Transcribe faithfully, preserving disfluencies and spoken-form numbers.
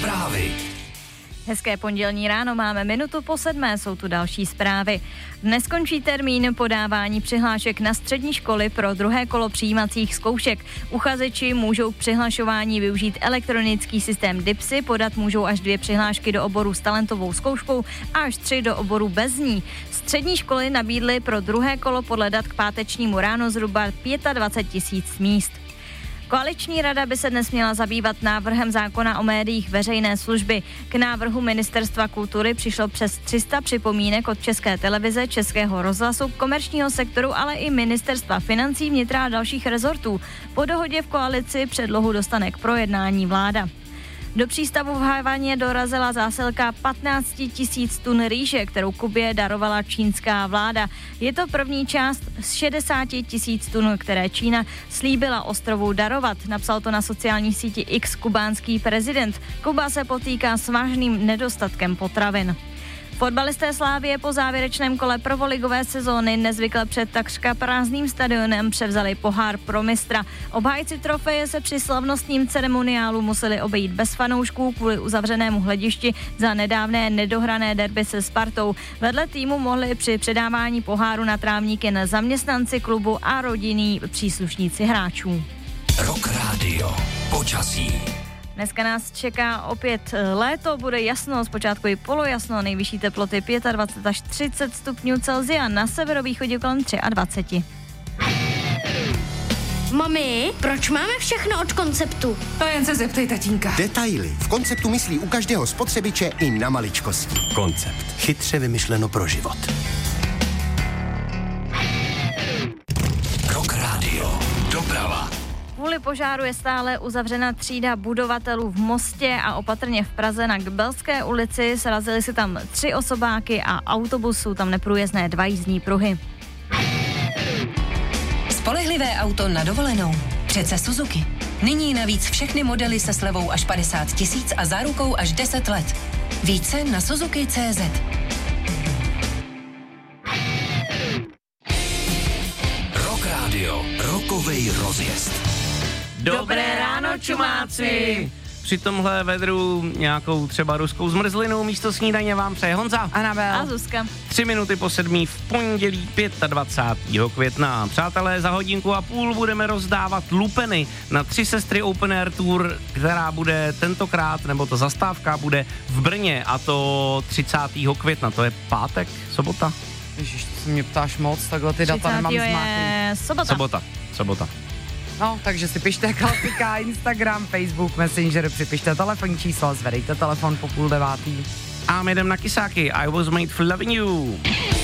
Zprávy. Hezké pondělní ráno, máme minutu po sedmé, jsou tu další zprávy. Dnes končí termín podávání přihlášek na střední školy pro druhé kolo přijímacích zkoušek. Uchazeči můžou k přihlašování využít elektronický systém DIPSy, podat můžou až dvě přihlášky do oboru s talentovou zkouškou a až tři do oboru bez ní. Střední školy nabídly pro druhé kolo podle dat k pátečnímu ránu zhruba dvacet pět tisíc míst. Koaliční rada by se dnes měla zabývat návrhem zákona o médiích veřejné služby. K návrhu Ministerstva kultury přišlo přes tři sta připomínek od České televize, Českého rozhlasu, komerčního sektoru, ale i Ministerstva financí, vnitra a dalších rezortů. Po dohodě v koalici předlohu dostane k projednání vláda. Do přístavu v Havaně dorazila zásilka patnáct tisíc tun rýže, kterou Kubě darovala čínská vláda. Je to první část z šedesát tisíc tun, které Čína slíbila ostrovu darovat. Napsal to na sociální síti X kubánský prezident. Kuba se potýká s vážným nedostatkem potravin. Fotbalisté Slavie po závěrečném kole prvoligové sezóny nezvykle před takřka prázdným stadionem převzali pohár pro mistra. Obhájci trofeje se při slavnostním ceremoniálu museli obejít bez fanoušků kvůli uzavřenému hledišti za nedávné nedohrané derby se Spartou. Vedle týmu mohli při předávání poháru na trávník jen zaměstnanci klubu a rodinní příslušníci hráčů. Rock Radio. Počasí. Dneska nás čeká opět léto, bude jasno, zpočátku i polojasno, nejvyšší teploty dvacet pět až třicet stupňů Celsia, na severovýchodě kolem dvacet tři. Mami, proč máme všechno od Konceptu? To jen se zeptej tatínka. Detaily. V Konceptu myslí u každého spotřebiče i na maličkosti. Koncept. Chytře vymyšleno pro život. Rock Radio. Doprava. Kvůli požáru je stále uzavřena třída budovatelů v Mostě a opatrně v Praze na Gbelské ulici. Srazily se tam tři osobáky a autobus, jsou tam neprůjezdné dva jízdní pruhy. Spolehlivé auto na dovolenou. Přece Suzuki. Nyní navíc všechny modely se slevou až padesát tisíc a zárukou až deset let. Více na Suzuki tečka cé zet. Rock Radio. Rockovej rozjezd. Dobré ráno, čumáci! Při tomhle vedru nějakou třeba ruskou zmrzlinu místo snídaně vám přeje Honza. Anabel. A Zuzka. Tři minuty po sedmí v pondělí dvacátého pátého května. Přátelé, za hodinku a půl budeme rozdávat lupeny na Tři sestry Open Air Tour, která bude tentokrát, nebo ta zastávka bude v Brně, a to třicátého května. To je pátek, sobota? Ježiš, to se mě ptáš moc, takhle ty data nemám zmáklý. sobota. Sobota, sobota. No, takže si pište klasika, Instagram, Facebook, Messenger, připište telefonní číslo, zvedejte telefon po půl devátý. A my jdem na kysáky. I was made for loving you.